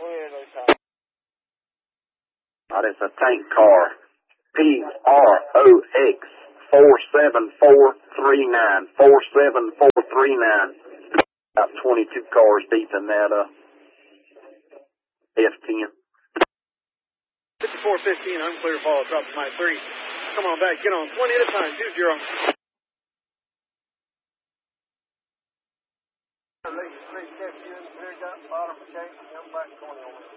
That is a tank car. PROX 47439. 47439. About 22 cars deep in that F10. 5415, unclear fall, drop to Mike 3. Come on back, get on 20 at a time, 2-0. Bottom case, come back 20 on